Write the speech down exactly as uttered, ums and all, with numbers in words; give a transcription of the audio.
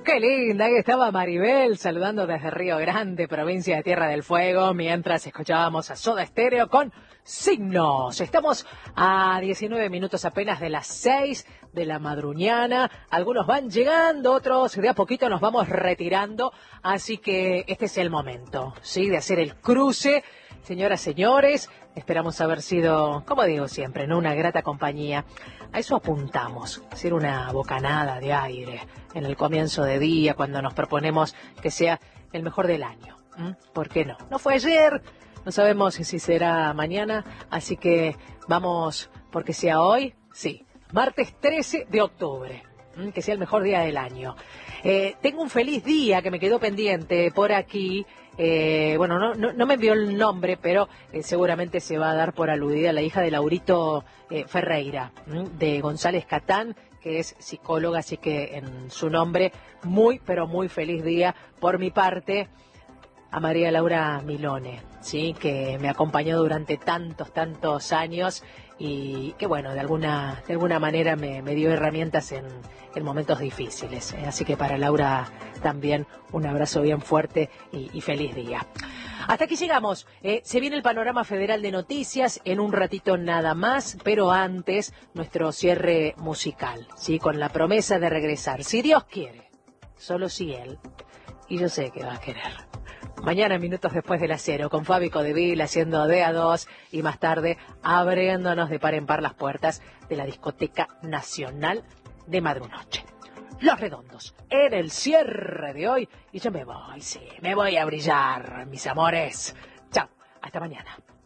qué linda que estaba Maribel saludando desde Río Grande, provincia de Tierra del Fuego, mientras escuchábamos a Soda Stereo con Signos. Estamos a diecinueve minutos apenas de las seis de la madruñana. Algunos van llegando, otros de a poquito nos vamos retirando. Así que este es el momento, ¿sí?, de hacer el cruce. Señoras, señores, esperamos haber sido, como digo siempre, ¿no?, una grata compañía. A eso apuntamos, ser una bocanada de aire en el comienzo de día, cuando nos proponemos que sea el mejor del año. ¿Mm? ¿Por qué no? No fue ayer, no sabemos si será mañana, así que vamos porque sea hoy, sí, martes trece de octubre, ¿Mm? Que sea el mejor día del año. Eh, tengo un feliz día que me quedó pendiente por aquí. Eh, bueno, no, no, no me envió el nombre, pero eh, seguramente se va a dar por aludida la hija de Laurito eh, Ferreira, ¿m? de González Catán, que es psicóloga, así que en su nombre, muy, pero muy feliz día por mi parte a María Laura Milone, sí, que me acompañó durante tantos, tantos años y que, bueno, de alguna, de alguna manera me, me dio herramientas en, en momentos difíciles. ¿eh? Así que para Laura también un abrazo bien fuerte y, y feliz día. Hasta aquí llegamos. Eh, se viene el panorama federal de noticias en un ratito nada más, pero antes nuestro cierre musical, sí, con la promesa de regresar, si Dios quiere, solo si Él, y yo sé que va a querer. Mañana, minutos después de las cero, con Fabi Codevil haciendo de a dos y más tarde abriéndonos de par en par las puertas de la Discoteca Nacional de Madrunoche. Los Redondos, en el cierre de hoy. Y yo me voy, sí, me voy a brillar, mis amores. Chao, hasta mañana.